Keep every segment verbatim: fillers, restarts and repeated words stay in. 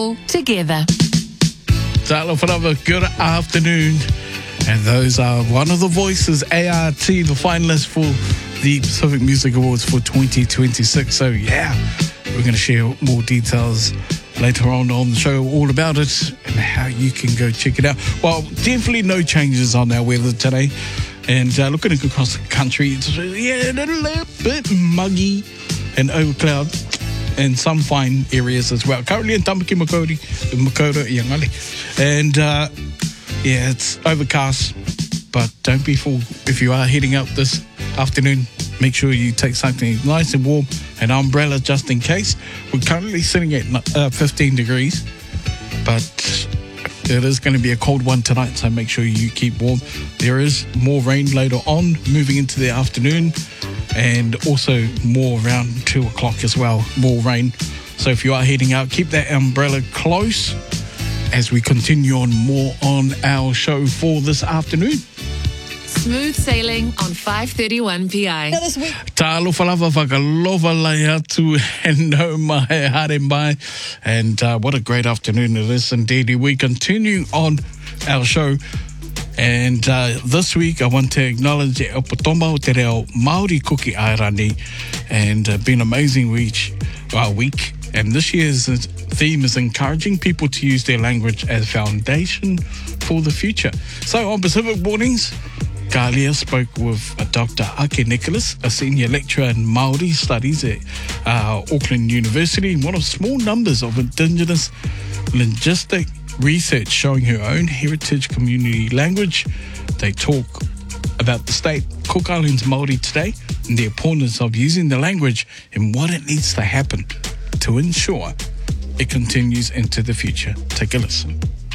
Together. Talo Whanava, good afternoon. And those are one of the voices, A R T, the finalists for the Pacific Music Awards for twenty twenty-six. So, yeah, we're going to share more details later on on the show, all about it and how you can go check it out. Well, definitely no changes on our weather today. And uh, looking across the country, it's yeah, a little bit muggy and overcloud. And some fine areas as well. Currently in Tamaki Makori, Makota, Yangali. And uh, yeah, it's overcast, but don't be fooled. If you are heading out this afternoon, make sure you take something nice and warm, an umbrella just in case. We're currently sitting at uh, fifteen degrees, but it is going to be a cold one tonight, so make sure you keep warm. There is more rain later on, moving into the afternoon, and also more around two o'clock as well, more rain. So if you are heading out, keep that umbrella close as we continue on more on our show for this afternoon. Smooth sailing on five thirty-one P I. Now this week, Talo whalava whakalova lai atu and no mai hare mai. And uh, what a great afternoon it is indeed. We continue on our show. And uh, this week I want to acknowledge e Opotoma o te reo Māori Kuki Airani, and uh, been an amazing week, uh, week. And this year's theme is encouraging people to use their language as foundation for the future. So on Pacific Mornings, Kalia spoke with uh, Doctor Ake Nicholas, a senior lecturer in Māori studies at uh, Auckland University, one of small numbers of Indigenous linguistic research showing her own heritage community language. They talk about the state Cook Islands Māori today and the importance of using the language and what it needs to happen to ensure it continues into the future. Take a listen.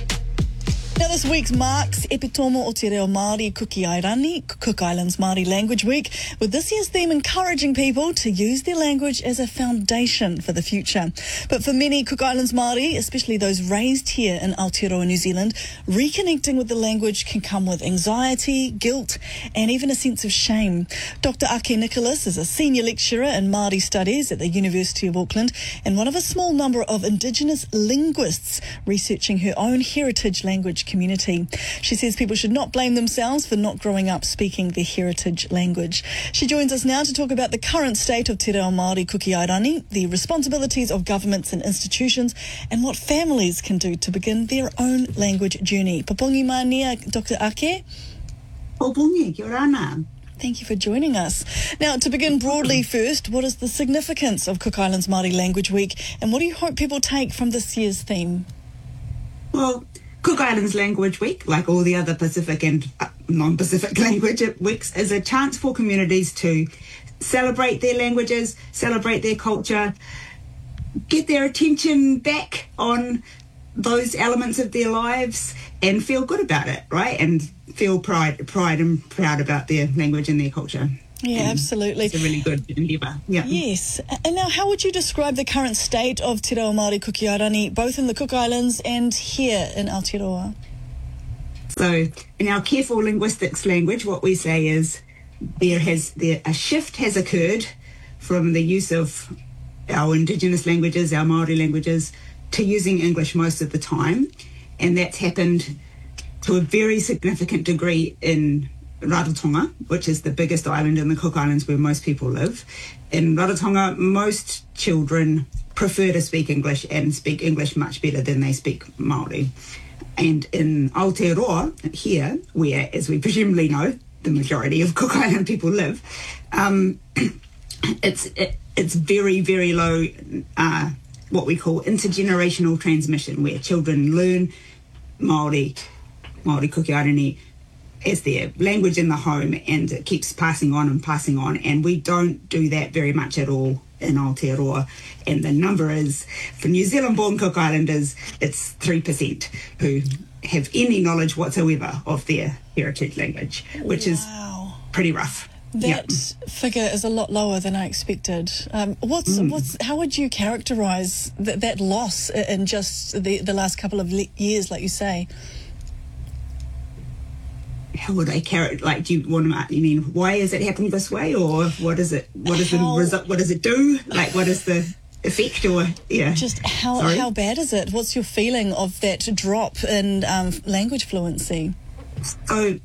Now this week's marks Epitomo o te reo Māori Kuki Airani, Cook Islands Māori Language Week, with this year's theme encouraging people to use their language as a foundation for the future. But for many Cook Islands Māori, especially those raised here in Aotearoa, New Zealand, reconnecting with the language can come with anxiety, guilt, and even a sense of shame. Doctor Ake Nicholas is a senior lecturer in Māori studies at the University of Auckland and one of a small number of Indigenous linguists researching her own heritage language community. She says people should not blame themselves for not growing up speaking their heritage language. She joins us now to talk about the current state of te reo Māori Kuki Airani, the responsibilities of governments and institutions, and what families can do to begin their own language journey. Papongi mania, Doctor Ake. Papongi, kia ora ana. Thank you for joining us. Now, to begin broadly first, what is the significance of Cook Islands Māori Language Week, and what do you hope people take from this year's theme? Well, Cook Islands Language Week, like all the other Pacific and uh, non-Pacific language weeks, is a chance for communities to celebrate their languages, celebrate their culture, get their attention back on those elements of their lives and feel good about it, right? And feel pride, pride and proud about their language and their culture. Yeah, and absolutely. It's a really good endeavour. Yeah. Yes. And now, how would you describe the current state of te reo Māori Kuki Airani, both in the Cook Islands and here in Aotearoa? So, in our careful linguistics language, what we say is there has there a shift has occurred from the use of our Indigenous languages, our Māori languages, to using English most of the time, and that's happened to a very significant degree in Rarotonga, which is the biggest island in the Cook Islands where most people live. In Rarotonga, most children prefer to speak English and speak English much better than they speak Māori. And in Aotearoa, here, where, as we presumably know, the majority of Cook Island people live, um, it's it, it's very, very low, uh, what we call intergenerational transmission, where children learn Māori, Māori Kuki Airani, as their language in the home, and it keeps passing on and passing on, and we don't do that very much at all in Aotearoa. And the number is, for New Zealand-born Cook Islanders, it's three percent who have any knowledge whatsoever of their heritage language, which wow. is pretty rough. That yep. figure is a lot lower than I expected. Um, what's mm. what's how would you characterise th- that loss in just the, the last couple of le- years, like you say? How would I carry? Like, do you want to? You mean why is it happening this way, or what is it? What is how, the result? What does it do? Like, what is the effect or, yeah. Just how Sorry? how bad is it? What's your feeling of that drop in um, language fluency? So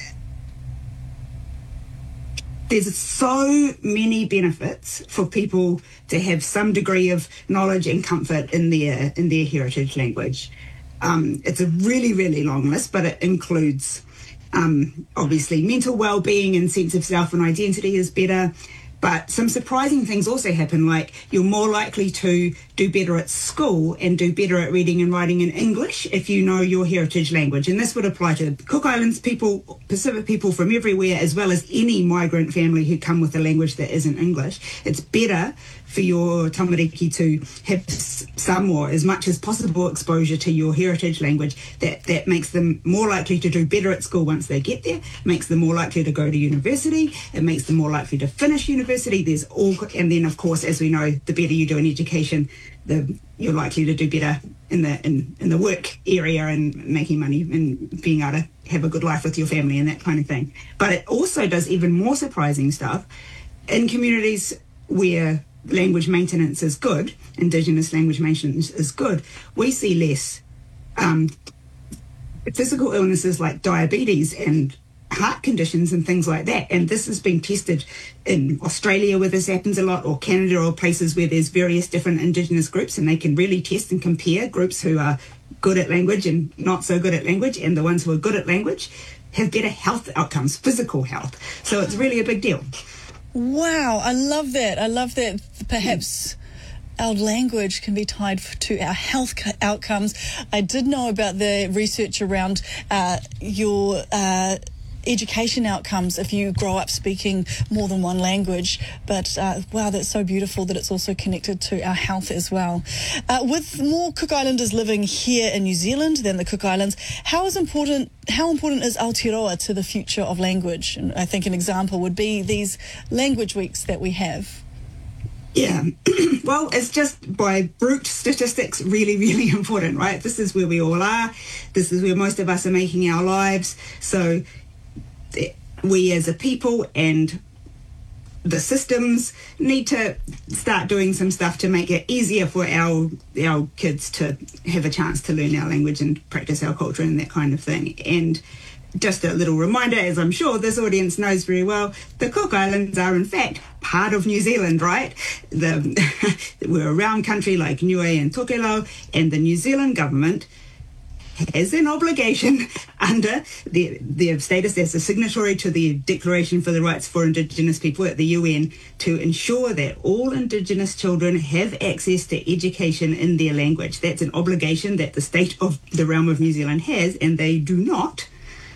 there's so many benefits for people to have some degree of knowledge and comfort in their in their heritage language. Um, it's a really, really long list, but it includes um, obviously mental well-being and sense of self and identity is better. But some surprising things also happen, like you're more likely to do better at school and do better at reading and writing in English if you know your heritage language. And this would apply to Cook Islands people, Pacific people from everywhere, as well as any migrant family who come with a language that isn't English. It's better for your tamariki to have some or as much as possible exposure to your heritage language. That, that makes them more likely to do better at school once they get there, makes them more likely to go to university, it makes them more likely to finish university. There's all, and then of course, as we know, the better you do in education, the you're likely to do better in the in, in the work area and making money and being able to have a good life with your family and that kind of thing. But it also does even more surprising stuff in communities where language maintenance is good, Indigenous language maintenance is good. We see less um, physical illnesses like diabetes and heart conditions and things like that. And this has been tested in Australia where this happens a lot, or Canada, or places where there's various different Indigenous groups, and they can really test and compare groups who are good at language and not so good at language, and the ones who are good at language have better health outcomes, physical health. So it's really a big deal. Wow, I love that. I love that perhaps our language can be tied to our health outcomes. I did know about the research around uh, your uh, education outcomes if you grow up speaking more than one language, but uh, wow, that's so beautiful that it's also connected to our health as well. Uh, with more Cook Islanders living here in New Zealand than the Cook Islands, how is important how important is Aotearoa to the future of language? And I think an example would be these language weeks that we have. Yeah, well, it's just by brute statistics really, really important, right? This is where we all are. This is where most of us are making our lives. So we as a people and the systems need to start doing some stuff to make it easier for our our kids to have a chance to learn our language and practice our culture and that kind of thing. And just a little reminder, as I'm sure this audience knows very well, the Cook Islands are in fact part of New Zealand, right? The, we're a round country like Niue and Tokelau, and the New Zealand government has an obligation under the, their status as a signatory to the Declaration for the Rights for Indigenous People at the U N to ensure that all Indigenous children have access to education in their language. That's an obligation that the state of the realm of New Zealand has, and they do not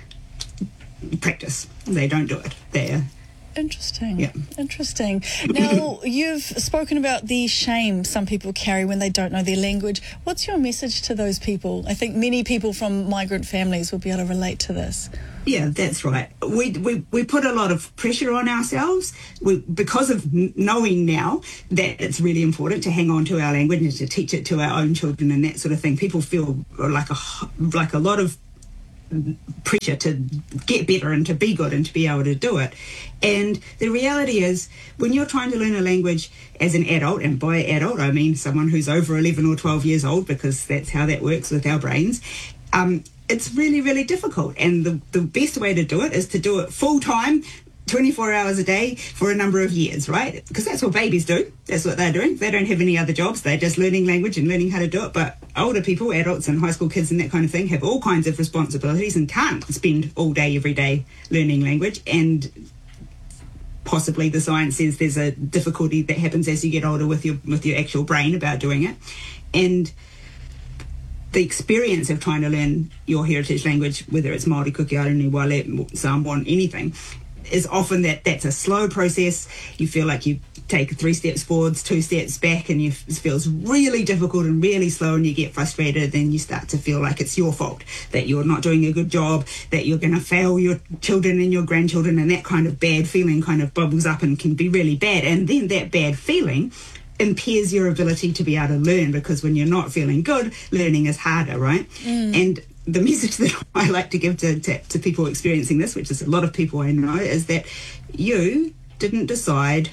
practice. They don't do it. They're Interesting. Yeah. Interesting. Now, you've spoken about the shame some people carry when they don't know their language. What's your message to those people? I think many people from migrant families will be able to relate to this. Yeah, that's right. We we, we put a lot of pressure on ourselves we, because of knowing now that it's really important to hang on to our language and to teach it to our own children and that sort of thing. People feel like a like a lot of pressure to get better and to be good and to be able to do it. And the reality is, when you're trying to learn a language as an adult, and by adult I mean someone who's over eleven or twelve years old, because that's how that works with our brains, um, it's really, really difficult. And the, the best way to do it is to do it full time, twenty-four hours a day for a number of years, right? Because that's what babies do. That's what they're doing. They don't have any other jobs. They're just learning language and learning how to do it. But older people, adults and high school kids and that kind of thing, have all kinds of responsibilities and can't spend all day, every day learning language. And possibly the science says there's a difficulty that happens as you get older with your with your actual brain about doing it. And the experience of trying to learn your heritage language, whether it's Māori, Kuki, Airani, Wale, Samoan, anything, is often that that's a slow process. You feel like you take three steps forwards, two steps back, and you, it feels really difficult and really slow, and you get frustrated. Then you start to feel like it's your fault, that you're not doing a good job, that you're going to fail your children and your grandchildren, and that kind of bad feeling kind of bubbles up and can be really bad. And then that bad feeling impairs your ability to be able to learn, because when you're not feeling good, learning is harder, right? Mm. And the message that I like to give to, to, to people experiencing this, which is a lot of people I know, is that you didn't decide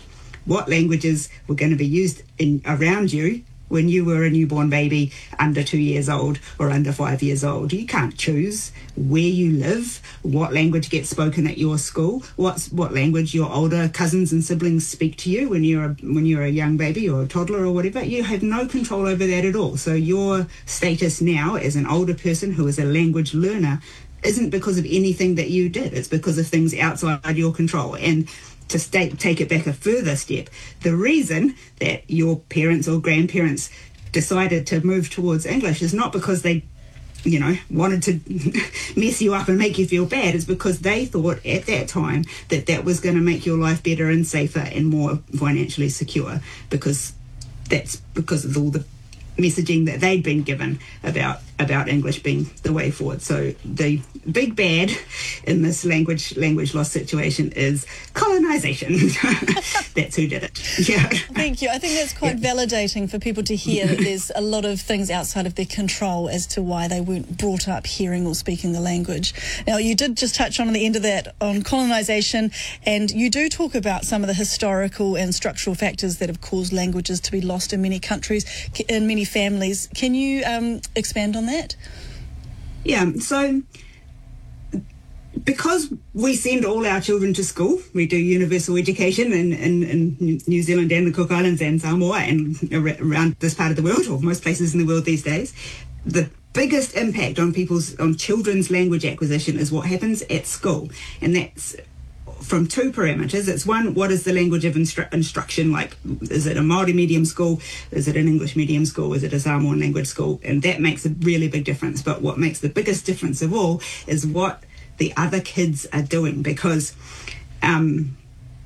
what languages were going to be used in around you when you were a newborn baby under two years old or under five years old. You can't choose where you live, what language gets spoken at your school, what's what language your older cousins and siblings speak to you when you're a, when you're a young baby or a toddler or whatever. You have no control over that at all. So your status now as an older person who is a language learner isn't because of anything that you did. It's because of things outside your control. And to state, take it back a further step, the reason that your parents or grandparents decided to move towards English is not because they, you know, wanted to mess you up and make you feel bad. It's because they thought at that time that that was going to make your life better and safer and more financially secure, because that's because of all the messaging that they'd been given about about English being the way forward. So the big bad in this language language loss situation is colonization. That's who did it. Yeah. Thank you. I think that's quite yeah. validating for people to hear that there's a lot of things outside of their control as to why they weren't brought up hearing or speaking the language. Now, you did just touch on at the end of that on colonization, and you do talk about some of the historical and structural factors that have caused languages to be lost in many countries, in many families. Can you um, expand on that? Yeah, so because we send all our children to school, we do universal education in, in, in New Zealand and the Cook Islands and Samoa and around this part of the world, or most places in the world these days, the biggest impact on people's on children's language acquisition is what happens at school. And that's from two parameters. It's one, what is the language of instru- instruction like? Is it a Māori medium school? Is it an English medium school? Is it a Samoan language school? And that makes a really big difference. But what makes the biggest difference of all is what the other kids are doing, because um,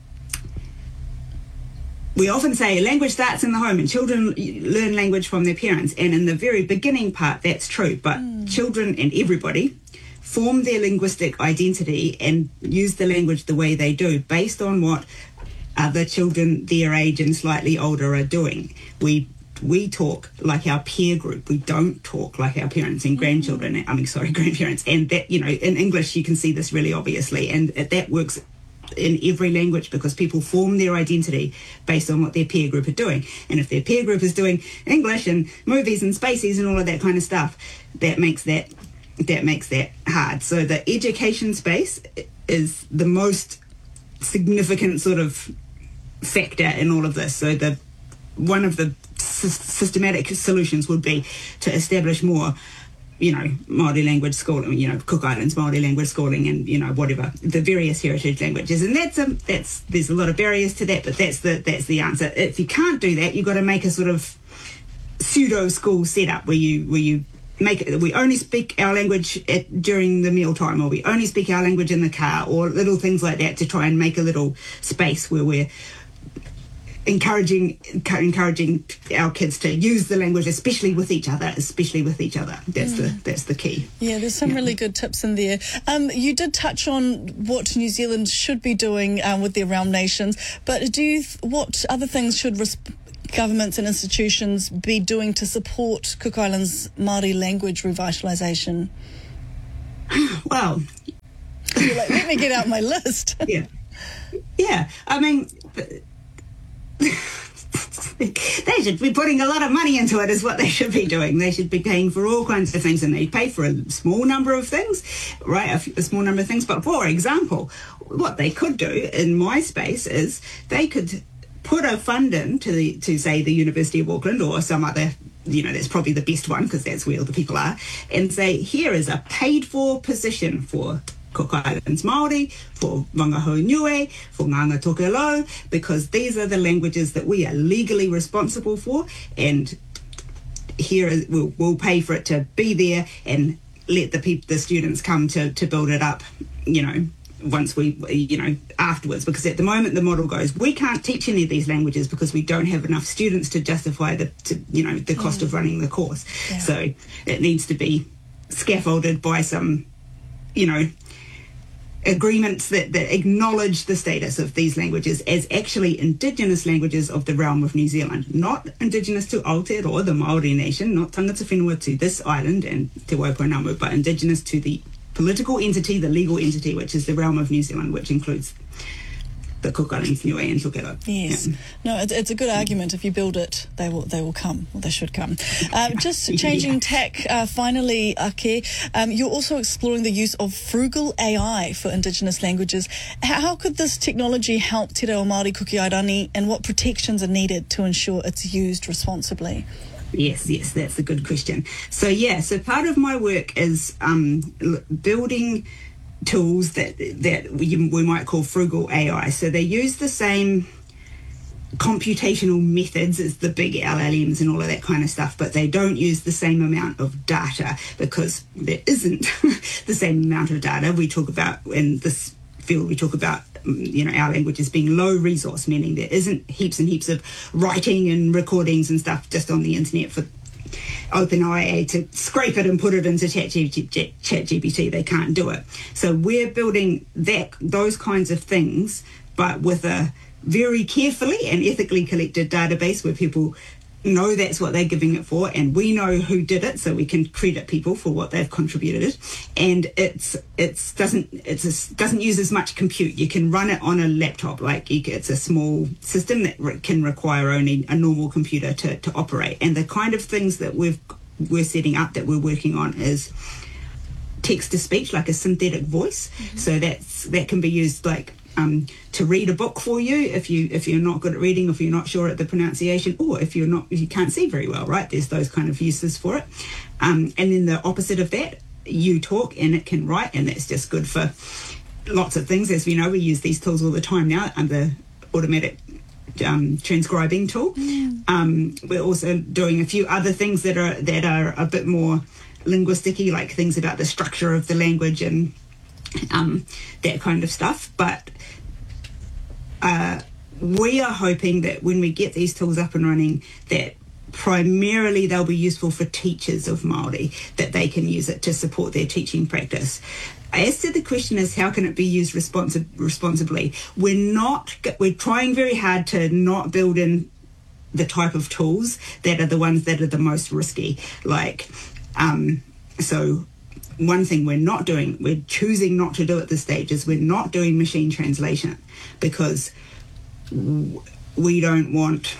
we often say language starts in the home and children learn language from their parents. And in the very beginning part, that's true. But mm. children and everybody form their linguistic identity and use the language the way they do based on what other children their age and slightly older are doing. We we talk like our peer group. We don't talk like our parents and grandchildren. I mean, sorry, grandparents. And that, you know, in English you can see this really obviously, and that works in every language because people form their identity based on what their peer group are doing. And if their peer group is doing English and movies and spaces and all of that kind of stuff, that makes that that makes that hard. So the education space is the most significant sort of factor in all of this. So the one of the s- systematic solutions would be to establish more, you know, Māori language schooling, you know, Cook Islands Māori language schooling, and, you know, whatever, the various heritage languages. And that's a, that's there's a lot of barriers to that, but that's the that's the answer. If you can't do that, you've got to make a sort of pseudo school setup where you where you make it, we only speak our language at, during the mealtime, or we only speak our language in the car, or little things like that to try and make a little space where we're encouraging encouraging our kids to use the language, especially with each other, especially with each other. That's mm. the that's the key. Yeah, there's some yeah. really good tips in there. Um, you did touch on what New Zealand should be doing um, with their realm nations, but do you th- what other things should res- governments and institutions be doing to support Cook Islands Māori language revitalisation? Well, you're like, let me get out my list. yeah, yeah. I mean, they should be putting a lot of money into it, is what they should be doing. They should be paying for all kinds of things, and they pay for a small number of things, right? A, f- a small number of things. But for example, what they could do in my space is they could put a fund in to the to say the University of Auckland or some other, you know, that's probably the best one because that's where the people are, and say, here is a paid for position for Cook Islands Māori, for Wangahau Niue, for Nganga Tokelau, because these are the languages that we are legally responsible for, and here is, we'll, we'll pay for it to be there and let the people, the students come to, to build it up, you know, once we, you know, afterwards. Because at the moment the model goes, we can't teach any of these languages because we don't have enough students to justify the, to, you know, the cost mm. of running the course. Yeah. So it needs to be scaffolded by some, you know, agreements that, that acknowledge the status of these languages as actually Indigenous languages of the realm of New Zealand, not Indigenous to Aotearoa, the Māori nation, not tangata whenua to this island and Te Waipounamu, but Indigenous to the political entity, the legal entity, which is the realm of New Zealand, which includes the Cook Islands Niue and Tokero. Yes. Yeah. No, it's, it's a good argument. If you build it, they will they will come, or they should come. Uh, just changing Yeah. tack, uh, finally, Ake, um, you're also exploring the use of frugal A I for Indigenous languages. How, how could this technology help Te Reo Māori Kukiairani, and what protections are needed to ensure it's used responsibly? Yes, yes, that's a good question. So, yeah, so part of my work is um, l- building tools that that we, we might call frugal A I. So they use the same computational methods as the big L L Ms and all of that kind of stuff, but they don't use the same amount of data because there isn't the same amount of data. We talk about, in this field, we talk about, you know, our language as being low resource, meaning there isn't heaps and heaps of writing and recordings and stuff just on the internet for OpenAI to scrape it and put it into ChatGPT. They can't do it. So we're building that those kinds of things, but with a very carefully and ethically collected database where people know that's what they're giving it for, and we know who did it, so we can credit people for what they've contributed. And it's it's doesn't it's a, doesn't use as much compute. You can run it on a laptop, like you, it's a small system that re- can require only a normal computer to, to operate. And the kind of things that we've we're setting up that we're working on is text to speech, like a synthetic voice. Mm-hmm. So that's that can be used like Um, to read a book for you if you if you're not good at reading, if you're not sure at the pronunciation, or if you're not if you can't see very well, right? There's those kind of uses for it. Um, and then the opposite of that, you talk and it can write, and that's just good for lots of things. As we know, we use these tools all the time now under automatic um, transcribing tool. Mm. Um, we're also doing a few other things that are that are a bit more linguistic-y, like things about the structure of the language and um, that kind of stuff. But uh, we are hoping that when we get these tools up and running, that primarily they'll be useful for teachers of Māori, that they can use it to support their teaching practice. As to the question is, how can it be used responsi- responsibly? We're not, we're trying very hard to not build in the type of tools that are the ones that are the most risky. Like, um, so one thing we're not doing, we're choosing not to do at this stage, is we're not doing machine translation, because w- we don't want,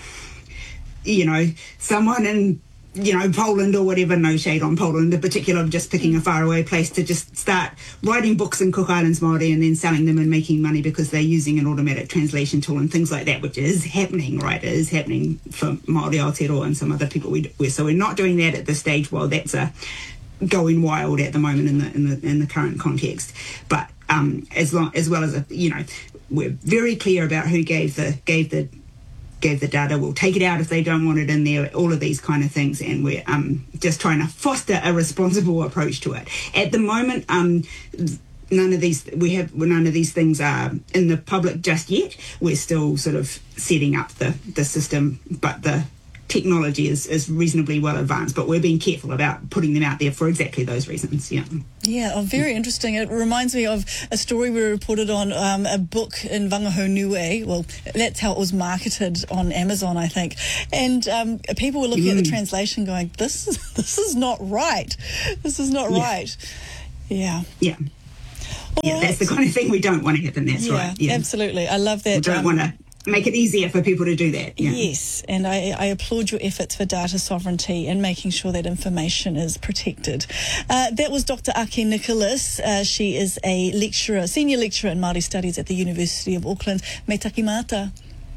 you know, someone in, you know, Poland or whatever, no shade on Poland in particular, just picking a faraway place to just start writing books in Cook Islands Māori and then selling them and making money because they're using an automatic translation tool and things like that, which is happening, right? It is happening for Māori Aotearoa and some other people. We, we So we're not doing that at this stage. Well, that's a going wild at the moment in the in the in the current context. But um, as long as well as a, you know, we're very clear about who gave the gave the gave the data. We'll take it out if they don't want it in there, all of these kind of things, and we're um, just trying to foster a responsible approach to it. At the moment, um, none of these we have none of these things are in the public just yet. We're still sort of setting up the, the system, but the technology is, is reasonably well advanced, but we're being careful about putting them out there for exactly those reasons. Yeah. Yeah, oh, very interesting. It reminds me of a story we reported on, um, a book in Wangaho Niue. Well, that's how it was marketed on Amazon, I think. And um, people were looking mm. at the translation going, this is, this is not right. This is not yeah. right. Yeah. Yeah. All yeah, right. That's the kind of thing we don't want to happen. That's yeah, right. Yeah, absolutely. I love that. We don't um, want to make it easier for people to do that. Yeah. Yes, and I, I applaud your efforts for data sovereignty and making sure that information is protected. Uh, that was Doctor Ake Nicholas. Uh, she is a lecturer, senior lecturer in Māori Studies at the University of Auckland. Me taki māta.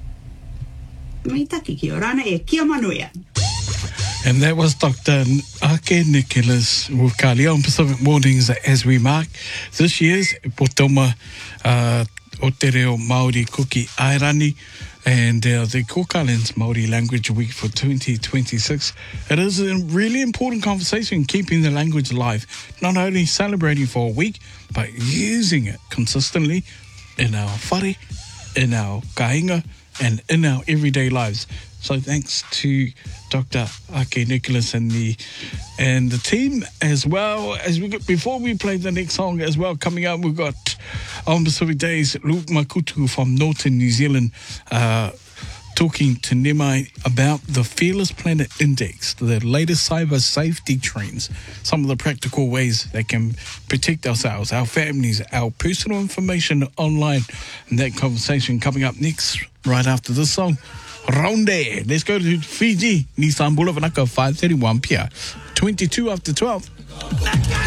Me taki ki o rana e kia manuia. And that was Doctor Ake Nicholas with Ka Leo on Pacific Mornings as we mark this year's Potoma uh, o Te Reo Māori Kukiairani and uh, the Cook Islands Māori Language Week for twenty twenty-six. It is a really important conversation, keeping the language alive, not only celebrating for a week, but using it consistently in our whare, in our kainga, and in our everyday lives. So thanks to Doctor Ake Nicholas and the and the team, as well as we got, before we play the next song as well, coming up, we've got on Pacific Days, Luke Makutu from Northern New Zealand, uh, talking to Nimai about the Fearless Planet Index, the latest cyber safety trends, some of the practical ways they can protect ourselves, our families, our personal information online. And that conversation coming up next, right after this song. Ronde. Let's go to Fiji, Nissan Boulevard, five thirty-one p m, twenty-two after twelve.